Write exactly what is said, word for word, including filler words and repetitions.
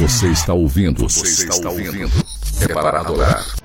Você está ouvindo, você está ouvindo. É para adorar.